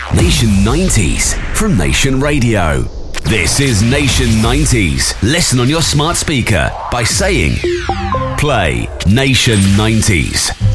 Nation 90s from Nation Radio. This is Nation 90s. Listen on your smart speaker by saying, play Nation 90s.